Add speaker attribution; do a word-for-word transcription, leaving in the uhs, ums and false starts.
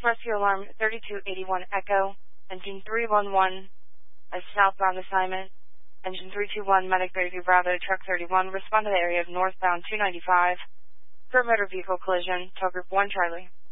Speaker 1: Rescue Alarm thirty-two eighty-one Echo, Engine three one one, a southbound assignment. Engine three two one, Medic thirty-two Bravo, Truck thirty-one, respond to the area of northbound two ninety-five for a motor vehicle collision, tow group one Charlie.